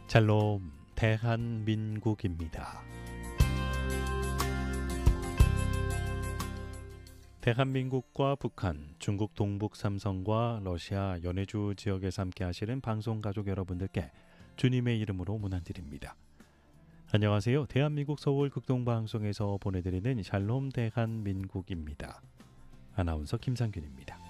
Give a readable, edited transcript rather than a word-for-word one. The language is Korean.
샬롬 대한민국입니다. 대한민국과 북한, 중국 동북 삼성과 러시아 연해주 지역에서 함께 하시는 방송 가족 여러분들께 주님의 이름으로 문안드립니다. 안녕하세요. 대한민국 서울 극동방송에서 보내드리는 샬롬 대한민국입니다. 아나운서 김상균입니다.